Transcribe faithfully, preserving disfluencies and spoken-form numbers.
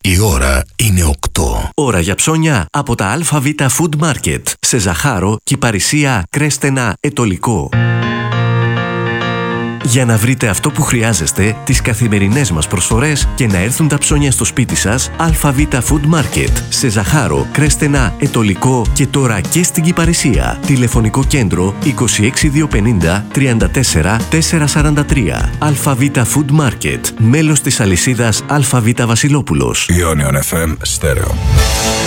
Η ώρα είναι οκτώ. Ώρα για ψώνια από τα ΑΒ Food Market σε Ζαχάρο, Κυπαρισία, Κρέστενα, Ετωλικό. Για να βρείτε αυτό που χρειάζεστε, τις καθημερινές μας προσφορές και να έρθουν τα ψώνια στο σπίτι σας, ΑΒ Food Market σε Ζαχάρο, Κρέστενα, Ετωλικό και τώρα και στην Κυπαρισία. Τηλεφωνικό κέντρο είκοσι έξι διακόσια πενήντα τριάντα τέσσερα τετρακόσια σαράντα τρία. ΑΒ Food Market, μέλος της αλυσίδας ΑΒ Βασιλόπουλος. Ionion εφ εμ Stereo.